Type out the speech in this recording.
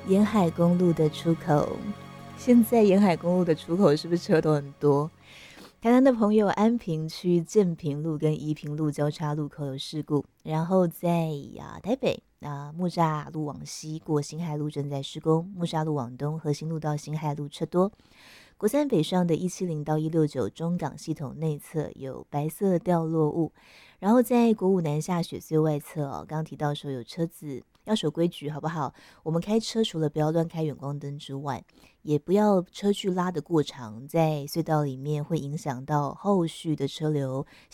沿海公路的出口，现在沿海公路的出口是不是车都很多？台南的朋友，安平区建平路跟宜平路交叉路口有事故，然后在台北木栅路往西过辛亥路正在施工，木栅路往东和新路到辛亥路车多。国三北上的170到169中港系统内侧有白色掉落物，然后在国五南下雪隧外侧刚刚提到说有车子要守规矩好不好？我们开车除了不要乱开远光灯之外，也不要车距拉得过长，在隧道里面会影响到后续的车流，